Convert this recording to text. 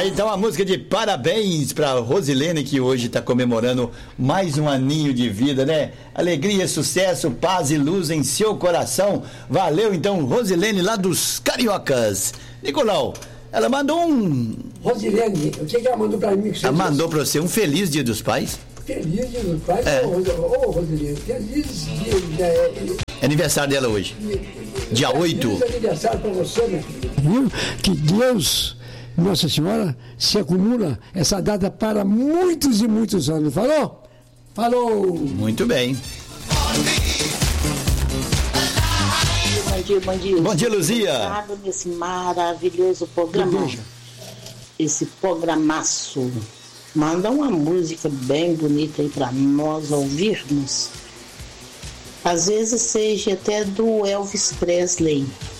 Então a música de parabéns para Rosilene, que hoje está comemorando mais um aninho de vida, né? Alegria, sucesso, paz e luz em seu coração. Valeu então, Rosilene, lá dos Cariocas. Nicolau, ela mandou um... Rosilene, o que ela mandou para mim? Ela mandou para você um feliz Dia dos Pais. Feliz Dia dos Pais? Ô, Rosilene, feliz dia... É aniversário dela hoje. Dia 8. Feliz aniversário para você, meu filho. Viu? Que Deus, Nossa Senhora, se acumula essa data para muitos e muitos anos. Falou? Falou! Muito bem. Bom dia. Bom dia, Luzia. Nesse maravilhoso programa. Esse programaço. Manda uma música bem bonita aí para nós ouvirmos. Às vezes seja até do Elvis Presley.